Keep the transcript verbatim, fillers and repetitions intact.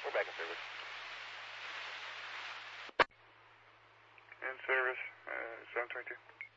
We're back in service. In service, uh, seven twenty-two.